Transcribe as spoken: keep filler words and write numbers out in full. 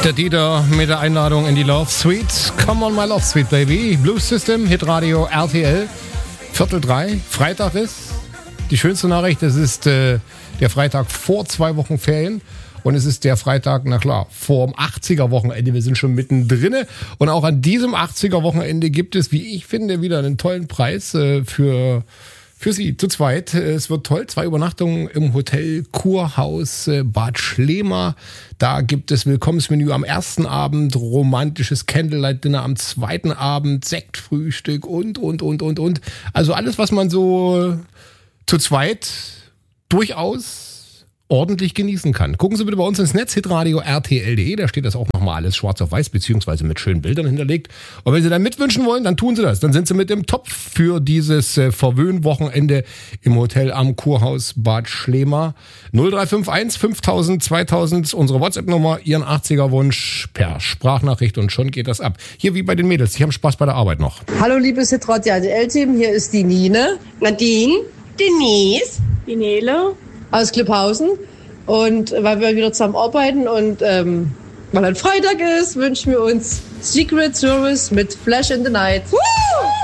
Der Dieter mit der Einladung in die Love Suite. Come on, my Love Suite, baby. Blues System, Hitradio R T L. Viertel drei, Freitag ist. Die schönste Nachricht, es ist äh, der Freitag vor zwei Wochen Ferien. Und es ist der Freitag, na klar, vor dem achtziger-Wochenende. Wir sind schon mittendrin. Und auch an diesem achtziger-Wochenende gibt es, wie ich finde, wieder einen tollen Preis äh, für... Für Sie zu zweit. Es wird toll. Zwei Übernachtungen im Hotel Kurhaus Bad Schlema. Da gibt es Willkommensmenü am ersten Abend, romantisches Candlelight-Dinner am zweiten Abend, Sektfrühstück und, und, und, und, und. Also alles, was man so zu zweit durchaus ordentlich genießen kann. Gucken Sie bitte bei uns ins Netz, hitradio R T L punkt de, da steht das auch nochmal alles schwarz auf weiß, beziehungsweise mit schönen Bildern hinterlegt. Und wenn Sie dann mitwünschen wollen, dann tun Sie das. Dann sind Sie mit im Topf für dieses äh, Verwöhnwochenende im Hotel am Kurhaus Bad Schlema. null drei fünf eins fünftausend zweitausend ist unsere WhatsApp-Nummer, Ihren achtziger-Wunsch per Sprachnachricht und schon geht das ab. Hier wie bei den Mädels, die haben Spaß bei der Arbeit noch. Hallo liebes Hitradio R T L-Team, hier ist die Nine. Nadine, Denise, die Nele aus Klipphausen, und weil wir wieder zusammen arbeiten und ähm, weil ein Freitag ist, wünschen wir uns Secret Service mit Flash in the Night. Woo!